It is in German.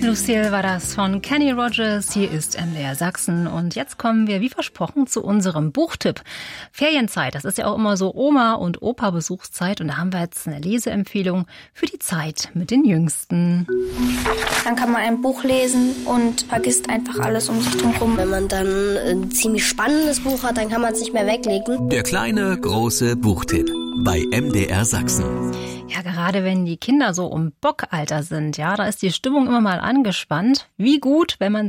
Lucille war das von Kenny Rogers. Hier ist MDR Sachsen. Und jetzt kommen wir, wie versprochen, zu unserem Buchtipp. Ferienzeit, das ist ja auch immer so Oma- und Opa-Besuchszeit. Und da haben wir jetzt eine Leseempfehlung für die Zeit mit den Jüngsten. Dann kann man ein Buch lesen und vergisst einfach alles um sich herum. Wenn man dann ein ziemlich spannendes Buch hat, dann kann man es nicht mehr weglegen. Der kleine, große Buchtipp bei MDR Sachsen. Ja, gerade wenn die Kinder so um Bockalter sind, ja, da ist die Stimmung immer mal angespannt. Wie gut, wenn man